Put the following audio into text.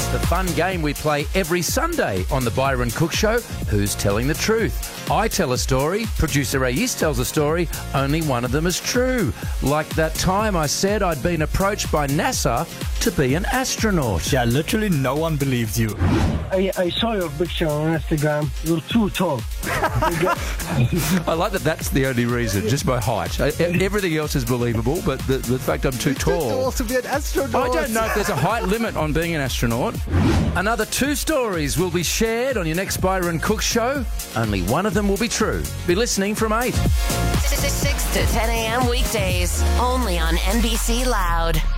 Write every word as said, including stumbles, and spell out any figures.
the fun game we play every Sunday on the Byron Cook Show, Who's Telling the Truth? I tell a story, producer Rais tells a story, only one of them is true. Like that time I said I'd been approached by NASA to be an astronaut. Yeah, literally no one believes you. I, I saw your picture on Instagram. You're too tall. I like that that's the only reason, just my height. I- Everything else is believable, but the, the fact I'm too tall... to be an astronaut. I don't know if there's a height limit on being an astronaut. Another two stories will be shared on your next Byron Cook Show. Only one of them will be true. Be listening from eight. six to ten a.m. weekdays, only on N B C Loud.